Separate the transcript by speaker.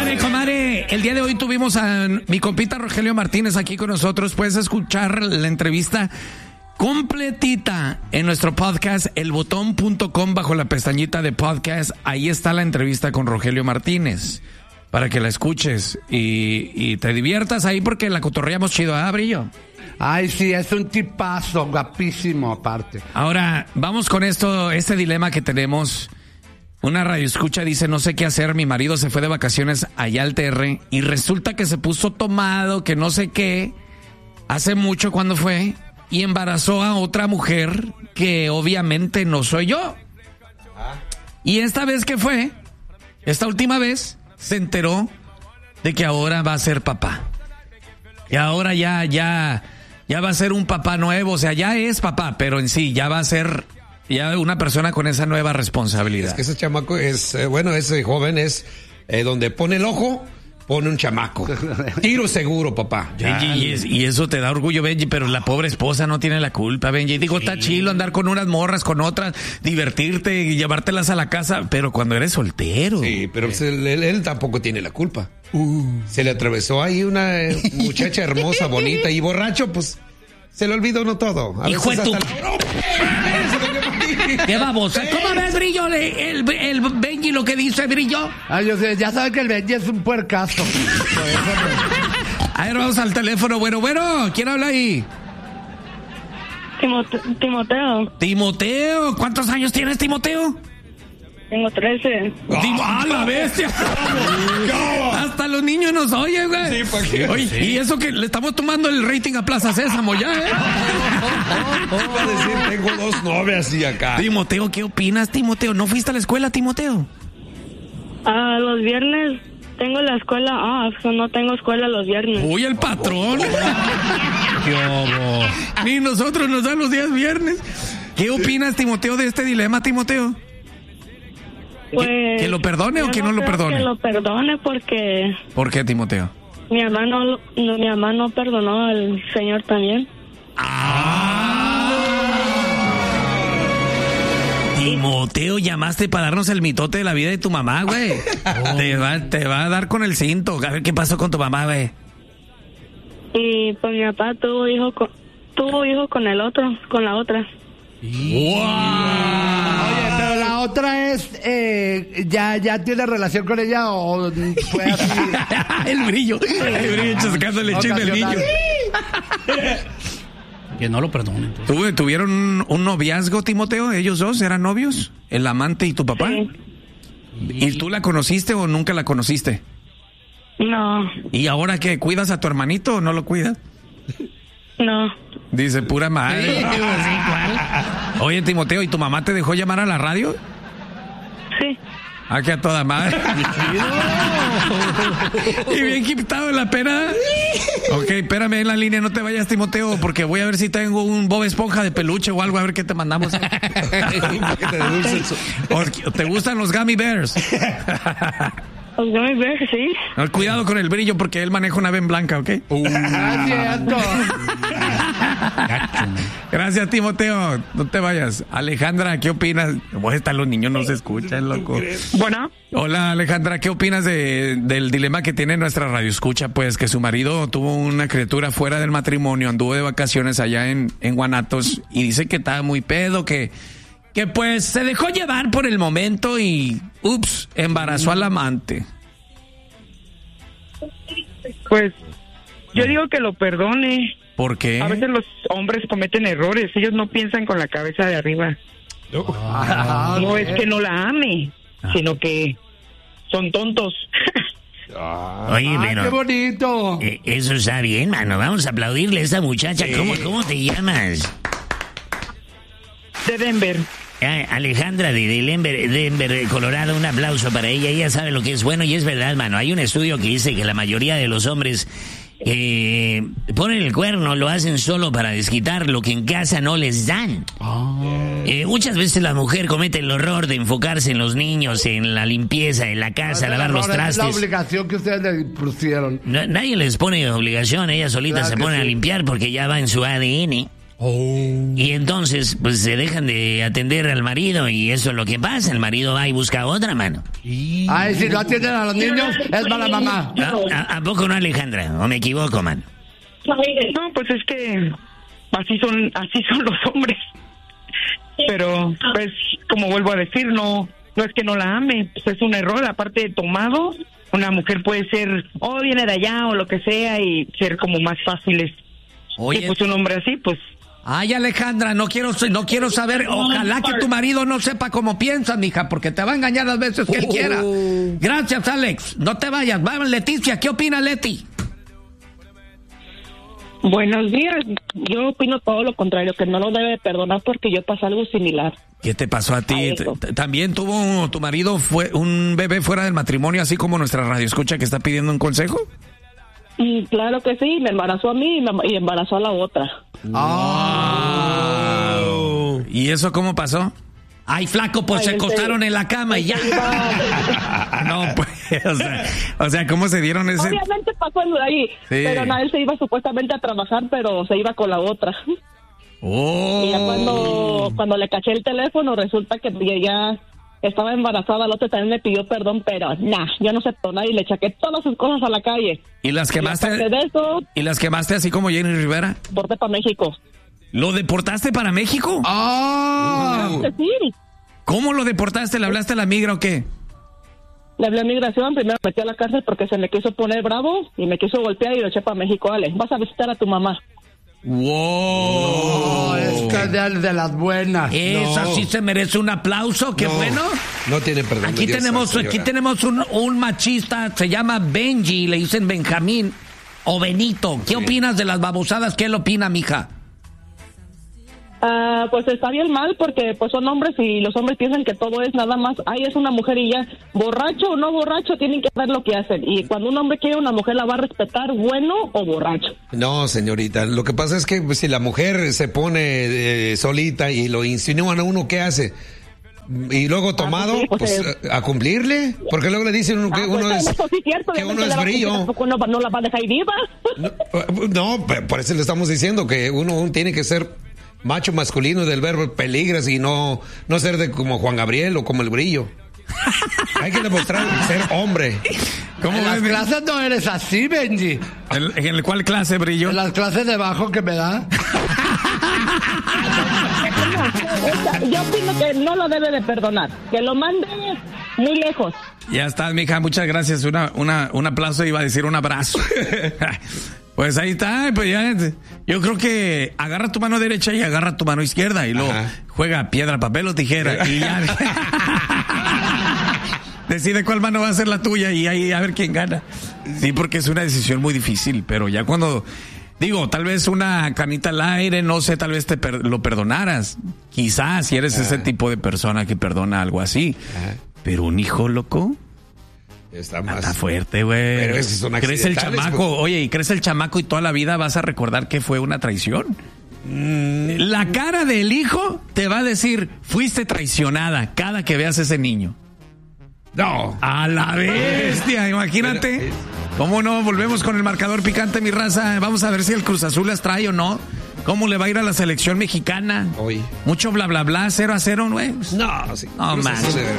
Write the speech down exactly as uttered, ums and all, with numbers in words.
Speaker 1: Comadre, comadre, el día de hoy tuvimos a mi compita Rogelio Martínez aquí con nosotros. Puedes escuchar la entrevista completita en nuestro podcast, el botón punto com, bajo la pestañita de podcast. Ahí está la entrevista con Rogelio Martínez, para que la escuches y, y te diviertas ahí, porque la cotorreamos chido, ¿ah, Brillo?
Speaker 2: Ay, sí, es un tipazo, guapísimo aparte.
Speaker 1: Ahora, vamos con esto, este dilema que tenemos. Una radioescucha dice, no sé qué hacer, mi marido se fue de vacaciones allá al T R y resulta que se puso tomado, que no sé qué, hace mucho cuando fue, y embarazó a otra mujer que obviamente no soy yo. Y esta vez que fue, esta última vez, se enteró de que ahora va a ser papá. Y ahora ya, ya, ya va a ser un papá nuevo, o sea, ya es papá, pero en sí ya va a ser ya una persona con esa nueva responsabilidad.
Speaker 3: Es que ese chamaco es, eh, bueno, ese joven es eh, donde pone el ojo, pone un chamaco. Tiro seguro, papá.
Speaker 1: Benji, y, es, y eso te da orgullo, Benji, pero la pobre esposa no tiene la culpa, Benji. Digo, sí, está chilo andar con unas morras, con otras, divertirte y llevártelas a la casa, pero cuando eres soltero.
Speaker 3: Sí, pero pues él, él, él tampoco tiene la culpa. Uh. Se le atravesó ahí una eh, muchacha hermosa, bonita y borracho, pues se le olvida uno todo. A
Speaker 1: Hijo de tu... La... ¿Qué vamos? ¿Cómo ves, Brillo, el, el, el Benji, lo que dice Brillo?
Speaker 2: Ay, yo sé, ya saben que el Benji es un puercazo.
Speaker 1: A ver, vamos al teléfono. Bueno, bueno, ¿quién habla ahí?
Speaker 4: Timote- Timoteo.
Speaker 1: Timoteo, ¿cuántos años tienes, Timoteo?
Speaker 4: Tengo trece.
Speaker 1: ¡Ah, la bestia! Hasta los niños nos oyen, güey. Sí, ¿para qué? Oye, sí. Y eso que le estamos tomando el rating a Plaza Sésamo ya, ¿eh?
Speaker 3: Iba a decir, tengo dos novias y acá.
Speaker 1: Timoteo, ¿qué opinas, Timoteo? ¿No fuiste a la escuela, Timoteo?
Speaker 4: Ah, los viernes tengo la escuela off, so no tengo escuela los viernes.
Speaker 1: Uy, el patrón. ¡Qué obo! Ni nosotros nos dan los días viernes. ¿Qué opinas, Timoteo, de este dilema, Timoteo?
Speaker 4: Pues,
Speaker 1: ¿Que, ¿Que lo perdone o que no, no lo perdone?
Speaker 4: Que lo perdone porque...
Speaker 1: ¿Por qué, Timoteo?
Speaker 4: Mi hermano, no, mi hermano perdonó al Señor también.
Speaker 1: ¡Ah! Timoteo, llamaste para darnos el mitote de la vida de tu mamá, güey. Oh. Te va, te va a dar con el cinto. A ver qué pasó con tu mamá, güey.
Speaker 4: Y pues mi papá tuvo hijo con, tuvo hijo con el otro, con la otra.
Speaker 2: ¡Wow! Oye, pero la otra es, eh, ¿ya, ya tiene relación con ella o fue así?
Speaker 1: El Brillo, el Brillo chascándole chisme el niño.
Speaker 5: Que no lo perdonen.
Speaker 1: ¿Tuve, ¿Tuvieron un, un noviazgo, Timoteo? ¿Ellos dos eran novios? ¿El amante y tu papá?
Speaker 4: Sí.
Speaker 1: ¿Y tú la conociste o nunca la conociste?
Speaker 4: No.
Speaker 1: ¿Y ahora qué? ¿Cuidas a tu hermanito o no lo cuidas?
Speaker 4: No.
Speaker 1: Dice, pura madre.
Speaker 5: Sí,
Speaker 1: Oye, Timoteo, ¿y tu mamá te dejó llamar a la radio?
Speaker 4: Sí.
Speaker 1: Ah, que a toda madre. Y bien quitado en la pena. Ok, espérame en la línea, no te vayas, Timoteo, porque voy a ver si tengo un Bob Esponja de peluche o algo, a ver qué te mandamos. ¿O te gustan los Gummy Bears?
Speaker 4: Los Gummy Bears, sí.
Speaker 1: Cuidado con el Brillo, porque él maneja una ven blanca, ¿ok? Uh. Gracias, Timoteo. No te vayas. Alejandra, ¿qué opinas? Vos están los niños, no se escuchan, loco.
Speaker 4: Bueno.
Speaker 1: Hola, Alejandra, ¿qué opinas de, del dilema que tiene nuestra radioescucha? Pues que su marido tuvo una criatura fuera del matrimonio, anduvo de vacaciones allá en, en Guanatos y dice que estaba muy pedo, que, que pues se dejó llevar por el momento y, ups, embarazó al amante.
Speaker 6: Pues yo digo que lo perdone.
Speaker 1: ¿Por qué?
Speaker 6: A veces los hombres cometen errores, ellos no piensan con la cabeza de arriba. No, ah, no okay. Es que no la ame, ah. sino que son tontos.
Speaker 1: Oye, pero...
Speaker 2: ¡Qué bonito!
Speaker 1: Eh, eso está bien, mano, vamos a aplaudirle a esta muchacha. Sí. ¿Cómo, ¿Cómo te llamas?
Speaker 6: De Denver.
Speaker 1: Ah, Alejandra de Denver, Denver, Colorado, un aplauso para ella. Ella sabe lo que es bueno y es verdad, mano. Hay un estudio que dice que la mayoría de los hombres eh, ponen el cuerno, lo hacen solo para desquitar lo que en casa no les dan. Oh. Eh, muchas veces la mujer comete el error de enfocarse en los niños, en la limpieza, en la casa, no, lavar no, los trastes.
Speaker 2: Es la obligación que ustedes le pusieron.
Speaker 1: No, nadie les pone obligación, ella solita claro se pone sí. a limpiar porque ya va en su A D N.
Speaker 5: Oh. Y entonces, pues se dejan de atender al marido y eso es lo que pasa. El marido va y busca otra, mano.
Speaker 2: Ay, si no atienden a los niños, es mala mamá.
Speaker 5: ¿A, a, ¿A poco no, Alejandra? ¿O me equivoco, man?
Speaker 6: No, pues es que así son, así son los hombres. Pero, pues, como vuelvo a decir, no, no es que no la ame, pues es un error. Aparte de tomado, una mujer puede ser, oh, viene de allá o lo que sea y ser como más fáciles.
Speaker 1: Oye,
Speaker 6: y pues un hombre así, pues.
Speaker 1: Ay, Alejandra, no quiero, no quiero saber. Ojalá que tu marido no sepa cómo piensas, mija, porque te va a engañar las veces que él quiera. Gracias, Alex. No te vayas. Vamos, Leticia, ¿qué opina Leti?
Speaker 4: Buenos días. Yo opino todo lo contrario, que no lo debe perdonar porque yo pasé algo similar.
Speaker 1: ¿Qué te pasó a ti? A ¿También tuvo tu marido fue un bebé fuera del matrimonio, así como nuestra radioescucha que está pidiendo un consejo?
Speaker 4: Y claro que sí, me embarazó a mí y, me, y embarazó a la otra.
Speaker 1: Oh. ¿Y eso cómo pasó? Ay, flaco, pues Ay, se acostaron en la cama y ya. No, pues, o sea, o sea, ¿cómo se dieron ese...?
Speaker 4: Obviamente pasó ahí, sí. Pero no, él se iba supuestamente a trabajar, pero se iba con la otra.
Speaker 1: Oh.
Speaker 4: Y ya cuando, cuando le caché el teléfono, resulta que ya estaba embarazada, el otro también me pidió perdón, pero nah, yo no sé perdonar y le chaqué todas sus cosas a la calle.
Speaker 1: ¿Y las quemaste?
Speaker 4: Y, de eso,
Speaker 1: ¿Y las quemaste así como Jenny Rivera?
Speaker 4: Porté para México.
Speaker 1: ¿Lo deportaste para México?
Speaker 4: ¡Ah! Oh. Sí.
Speaker 1: ¿Cómo lo deportaste? ¿Le hablaste a la migra o qué?
Speaker 4: Le hablé a migración, primero me metí a la cárcel porque se me quiso poner bravo y me quiso golpear y lo eché para México. Dale, vas a visitar a tu mamá.
Speaker 1: ¡Wow!
Speaker 2: No, es que de, de las buenas.
Speaker 1: Esa no. Sí se merece un aplauso, qué no, bueno.
Speaker 3: No tiene perdón.
Speaker 1: Aquí tenemos, aquí tenemos un, un machista, se llama Benji, le dicen Benjamín o Benito. ¿Qué sí. opinas de las babosadas? ¿Qué él opina, mija?
Speaker 4: Uh, pues está bien mal porque pues son hombres y los hombres piensan que todo es nada más, ay, es una mujer y ya, borracho o no borracho, tienen que hacer lo que hacen. Y cuando un hombre quiere una mujer la va a respetar, bueno o borracho.
Speaker 3: No, señorita, lo que pasa es que pues, si la mujer se pone eh, solita y lo insinúan a uno, ¿qué hace? Y luego tomado, ah, pues, sí, pues eh, a cumplirle, porque luego le dicen que ah, uno
Speaker 4: pues,
Speaker 3: es,
Speaker 4: eso sí, cierto,
Speaker 3: que uno es brillo.
Speaker 4: No, no la va a dejar viva.
Speaker 3: No, no, por eso le estamos diciendo que uno tiene que ser macho masculino del verbo peligras y no, no ser de como Juan Gabriel o como el Brillo. Hay que demostrar ser hombre.
Speaker 2: ¿Cómo en las clases no eres así, Benji?
Speaker 1: ¿En, en cuál clase, Brillo?
Speaker 2: En las clases de bajo que me da.
Speaker 4: Yo opino que no lo debe de perdonar, que lo mande muy lejos.
Speaker 1: Ya estás, mija, muchas gracias. Una, una, un aplauso, iba a decir un abrazo. Pues ahí está, pues ya, yo creo que agarra tu mano derecha y agarra tu mano izquierda y luego Ajá. juega piedra, papel o tijera y ya decide cuál mano va a ser la tuya y ahí a ver quién gana. Sí, porque es una decisión muy difícil, pero ya cuando, digo, tal vez una canita al aire, no sé, tal vez te per- lo perdonaras, quizás si eres Ajá. ese tipo de persona que perdona algo así, Ajá. pero un hijo loco...
Speaker 3: Está más
Speaker 1: Está fuerte, güey.
Speaker 3: Pero esos son
Speaker 1: crece el chamaco, pues. Oye, y crece el chamaco y toda la vida vas a recordar que fue una traición. Mm. La cara del hijo te va a decir, fuiste traicionada cada que veas ese niño.
Speaker 3: No.
Speaker 1: A la bestia, imagínate. ¿Cómo no? Volvemos con el marcador picante, mi raza. Vamos a ver si el Cruz Azul las trae o no. ¿Cómo le va a ir a la selección mexicana?
Speaker 3: Hoy.
Speaker 1: Mucho bla, bla, bla, cero a cero, güey.
Speaker 3: No, sí.
Speaker 1: No, más.